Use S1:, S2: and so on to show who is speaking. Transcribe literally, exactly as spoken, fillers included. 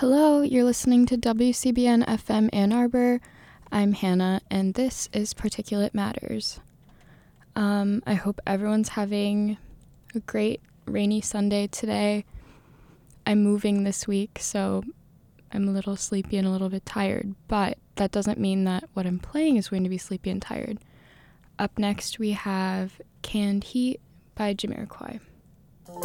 S1: Hello, you're listening to W C B N F M Ann Arbor. I'm Hannah, and this is Particulate Matters. Um, I hope everyone's having a great rainy Sunday today. I'm moving this week, so I'm a little sleepy and a little bit tired, but that doesn't mean that what I'm playing is going to be sleepy and tired. Up next, we have Canned Heat by Jamiroquai.